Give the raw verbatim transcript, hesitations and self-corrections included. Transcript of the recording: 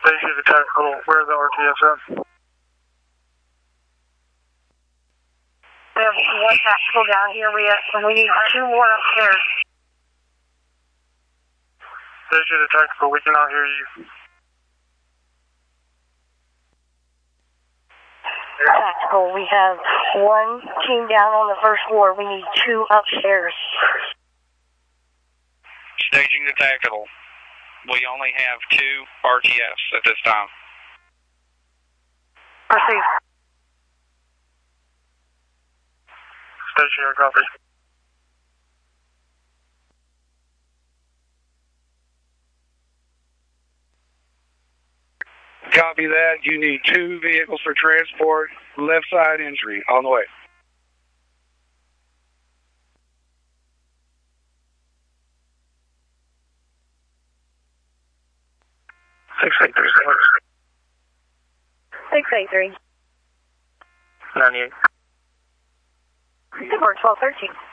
Station to tactical, where's the R T S at? We have one tactical down here. We have, we need two more upstairs. Station to tactical, we cannot hear you. Tactical, we have one team down on the first floor. We need two upstairs. Staging the tactical. We only have two R T Fs at this time. Proceed. Station, I copy. Copy that. You need two vehicles for transport. Left side entry. On the way. six eight three. six eight three. ninety-eight. Good work, twelve thirteen.